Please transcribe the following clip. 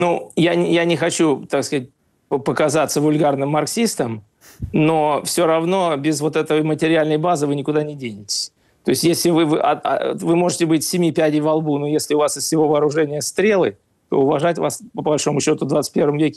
Ну, я не хочу, так сказать, показаться вульгарным марксистом, но все равно без вот этой материальной базы вы никуда не денетесь. То есть если вы можете быть 7 пядей во лбу, но если у вас из всего вооружения стрелы, то уважать вас, по большому счету, в 21 веке